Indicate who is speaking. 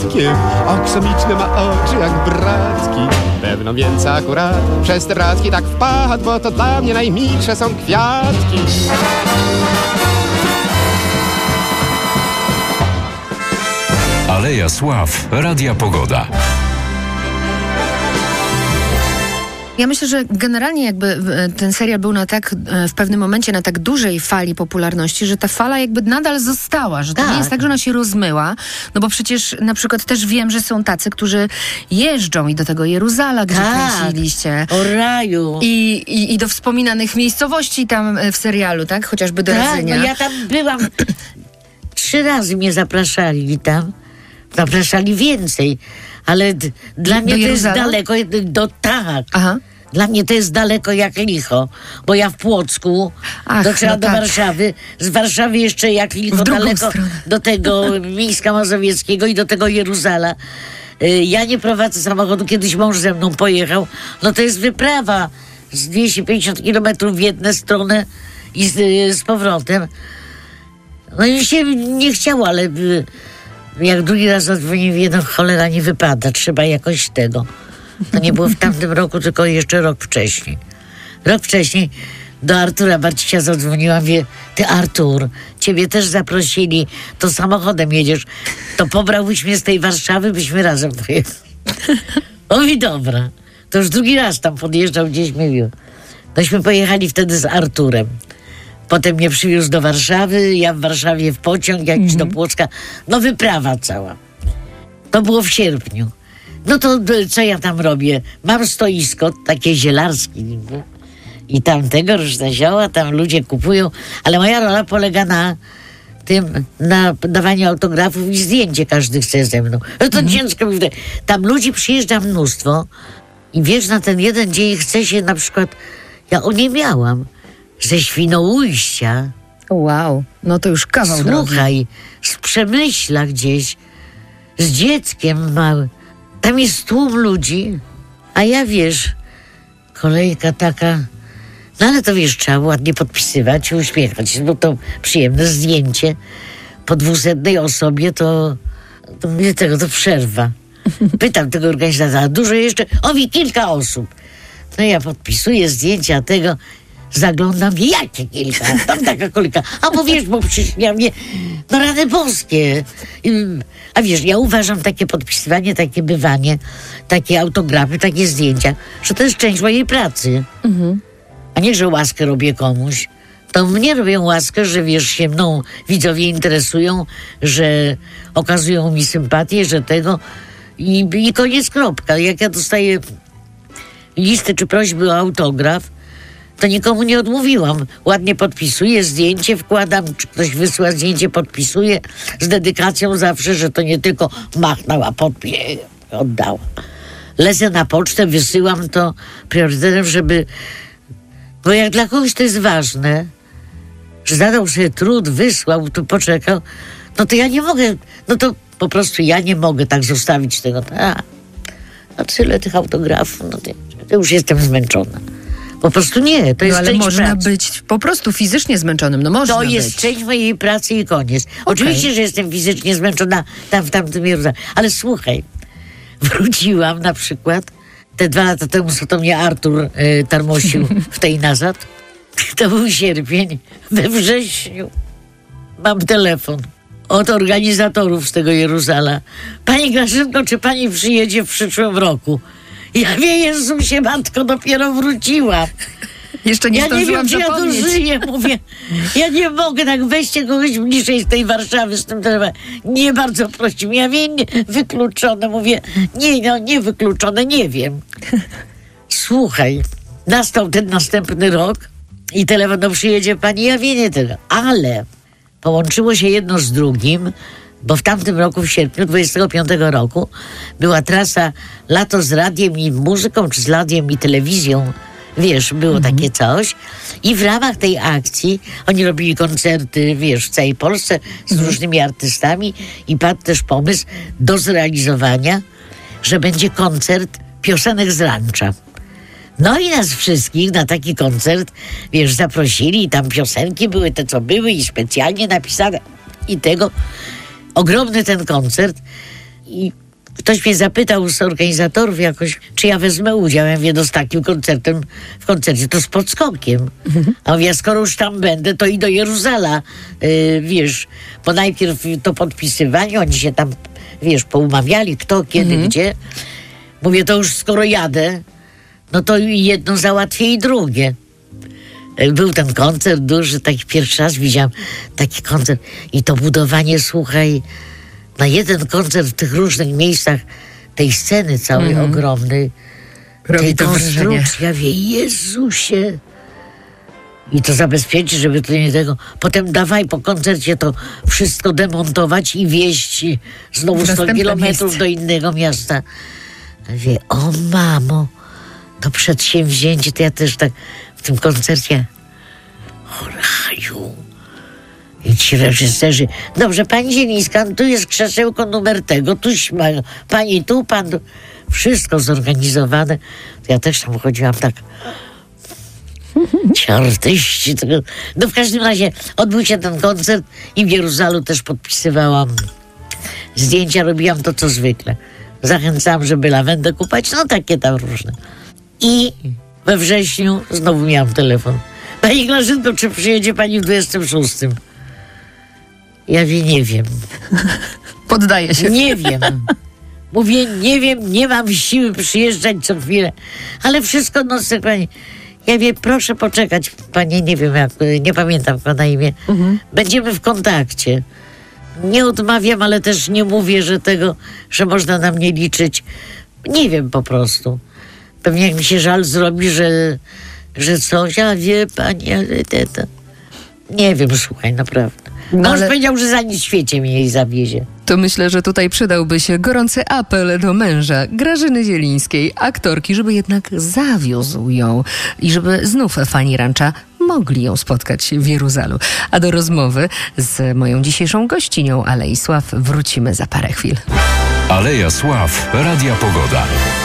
Speaker 1: kwiatkiem. Aksomitne ma oczy jak bratki. Pewno więc akurat przez te bratki tak wpadł, bo to dla mnie najmilsze są kwiatki.
Speaker 2: Aleja Sław, Radia Pogoda.
Speaker 3: Ja myślę, że generalnie jakby ten serial był w pewnym momencie na tak dużej fali popularności, że ta fala jakby nadal została, że to nie jest tak, że ona się rozmyła, no bo przecież na przykład też wiem, że są tacy, którzy jeżdżą i do tego Jeruzala, gdzie kręciliście.
Speaker 4: O raju.
Speaker 3: I do wspominanych miejscowości tam w serialu, tak? Chociażby do Radzenia.
Speaker 4: No ja tam byłam 3 razy mnie zapraszali tam. Zapraszali więcej, ale dla mnie to jest daleko.
Speaker 3: Aha.
Speaker 4: Dla mnie to jest daleko jak licho, bo ja w Płocku dotrzymam do Warszawy, z Warszawy jeszcze jak licho daleko stronę. Do tego Mińska Mazowieckiego i do tego Jeruzala. Ja nie prowadzę samochodu, kiedyś mąż ze mną pojechał, no to jest wyprawa z 250 kilometrów w jedną stronę i z powrotem. No i się nie chciało, ale jak drugi raz zadzwonię, no cholera, nie wypada, trzeba jakoś tego. To nie było w tamtym roku, tylko jeszcze rok wcześniej. Rok wcześniej do Artura Barcisia zadzwoniłam, wie, ty Artur, ciebie też zaprosili, to samochodem jedziesz, to pobrałbyś mnie z tej Warszawy, byśmy razem pojechali. Mówi, dobra. To już drugi raz tam podjeżdżał, gdzieś mówił. Nośmy pojechali wtedy z Arturem. Potem mnie przywiózł do Warszawy, ja w Warszawie w pociąg, jakiś do Płocka. No wyprawa cała. To było w sierpniu. No to co ja tam robię? Mam stoisko, takie zielarskie. I tam różne zioła, tam ludzie kupują. Ale moja rola polega na dawaniu autografów i zdjęcie każdy chce ze mną. No to ciężko mi. Tam ludzi przyjeżdża mnóstwo i wiesz, na ten jeden dzień chce się na przykład... Ja oniemiałam. Ze Świnoujścia.
Speaker 3: Wow, no to już kawał drogi.
Speaker 4: Słuchaj, z Przemyśla gdzieś, z dzieckiem małym. Tam jest tłum ludzi, a ja wiesz, kolejka taka, no ale to wiesz, trzeba ładnie podpisywać, uśmiechać się, bo to przyjemne zdjęcie. Po 200 osobie to mnie tego to przerwa. Pytam tego organizatora, dużo jeszcze? Mówi, kilka osób. No ja podpisuję zdjęcia tego. Zaglądam, jakie kilka, tam taka kolejka. A bo wiesz, bo przecież ja mnie, no rany boskie. A wiesz, ja uważam takie podpisywanie, takie bywanie, takie autografy, takie zdjęcia, że to jest część mojej pracy. A nie, że łaskę robię komuś. To mnie robią łaskę, że wiesz, się mną widzowie interesują, że okazują mi sympatię, że tego i koniec, kropka. Jak ja dostaję listy czy prośby o autograf, to nikomu nie odmówiłam. Ładnie podpisuję, zdjęcie wkładam, czy ktoś wysyła zdjęcie, podpisuję z dedykacją zawsze, że to nie tylko machnęła, oddała. Lecę na pocztę, wysyłam to priorytetem, żeby... Bo jak dla kogoś to jest ważne, że zadał sobie trud, wysłał, tu poczekał, no to ja nie mogę, no to po prostu ja nie mogę tak zostawić tego. A tyle tych autografów, no to już jestem zmęczona. Po prostu nie, to jest
Speaker 3: ale
Speaker 4: część
Speaker 3: można
Speaker 4: pracy.
Speaker 3: być po prostu fizycznie zmęczonym, no można
Speaker 4: To jest część mojej pracy i koniec. Oczywiście, że jestem fizycznie zmęczona tam w tamtym Jeruzale. Ale słuchaj, wróciłam na przykład, te 2 lata temu, co to mnie Artur tarmosił w tej nazad. To był sierpień. We wrześniu mam telefon od organizatorów z tego Jeruzala. Pani Grażynko, czy pani przyjedzie w przyszłym roku? Ja wie, Jezusie, matko, dopiero wróciłam.
Speaker 3: Jeszcze nie zdążyłam
Speaker 4: zapomnieć. Ja nie wiem, czy ja tu żyję, mówię. Ja nie mogę, tak weźcie kogoś bliżej z tej Warszawy z tym telefonem. Nie, bardzo prosimy. Ja wiem, wykluczone, mówię. Nie wykluczone, nie wiem. Słuchaj, nastał ten następny rok i telefon, no przyjedzie pani, ja wiem, nie tego. Ale połączyło się jedno z drugim, bo w tamtym roku, w sierpniu 25 roku, była trasa Lato z radiem i muzyką, czy z radiem i telewizją. Wiesz, było takie coś. I w ramach tej akcji oni robili koncerty, wiesz, w całej Polsce z różnymi artystami i padł też pomysł do zrealizowania, że będzie koncert piosenek z rancza. No i nas wszystkich na taki koncert, wiesz, zaprosili i tam piosenki były te, co były i specjalnie napisane i tego. Ogromny ten koncert. I ktoś mnie zapytał z organizatorów jakoś, czy ja wezmę udział. Ja mówię, no z takim koncertem, w koncercie to z podskokiem. A mówię, skoro już tam będę, to i do Jeruzala, wiesz, bo najpierw to podpisywanie, oni się tam, wiesz, poumawiali, kto, kiedy, gdzie. Mówię, to już skoro jadę, no to jedno załatwię i drugie. Był ten koncert duży, taki pierwszy raz widziałam taki koncert i to budowanie, słuchaj, na jeden koncert w tych różnych miejscach tej sceny całej ogromnej, tej konstrukcji. Ja mówię, Jezusie. I to zabezpieczyć, żeby to nie tego. Potem dawaj po koncercie to wszystko demontować i wieźć znowu 100 kilometrów do innego miasta. Ja mówię, o mamo, to przedsięwzięcie, to ja też tak w tym koncercie Raju. I ci reżyserzy, dobrze, pani Zielińska, tu jest krzesełko numer tego, tu pani tu, pan tu. Wszystko zorganizowane. To ja też tam chodziłam tak. Ci artyści. Tego. No w każdym razie odbył się ten koncert i w Jeruzalu też podpisywałam zdjęcia, robiłam to co zwykle. Zachęcałam, żeby lawendę kupować, no takie tam różne. I we wrześniu znowu miałam telefon. Pani Grażynko, czy przyjedzie pani w 26? Ja mówię, nie wiem.
Speaker 3: Poddaję się.
Speaker 4: Nie wiem. Mówię, nie wiem, nie mam siły przyjeżdżać co chwilę. Ale wszystko, no pani. Ja mówię, proszę poczekać, panie, nie wiem jak, nie pamiętam pana imię. Będziemy w kontakcie. Nie odmawiam, ale też nie mówię, że można na mnie liczyć. Nie wiem po prostu. Pewnie jak mi się żal zrobi, że coś, a wie pani, ale to. Nie wiem, słuchaj, naprawdę. Mąż powiedział, że za nic w świecie mnie jej zawiezie.
Speaker 5: To myślę, że tutaj przydałby się gorący apel do męża Grażyny Zielińskiej, aktorki, żeby jednak zawiózł ją i żeby znów fani Rancza mogli ją spotkać w Jeruzalu. A do rozmowy z moją dzisiejszą gościnią Alei Sław wrócimy za parę chwil.
Speaker 2: Aleja Sław, Radia Pogoda.